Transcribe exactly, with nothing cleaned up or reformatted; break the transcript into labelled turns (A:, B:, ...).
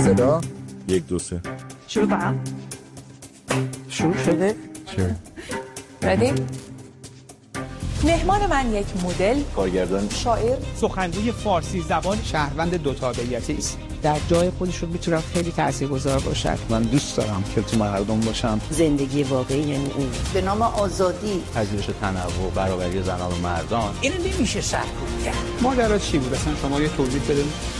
A: صدا یک دو سه
B: شروع کنم. شروع شده؟
A: چه؟
B: ردی؟ مهمان من یک مدل،
A: کارگردان،
B: شاعر،
C: سخنگوی فارسی زبان،
D: شهروند دو تابعیتی است. در جای خودش رو میتونم خیلی تاثیرگذار باشد. من دوست دارم که تو مردم باشم.
E: زندگی واقعی یعنی این. به نام آزادی،
F: پذیرش تنوع، برابری زنان و مردان.
D: اینو نمیشه سرکوب کرد. ماجرا چی بود؟ اصلا شما یه توضیح بدید.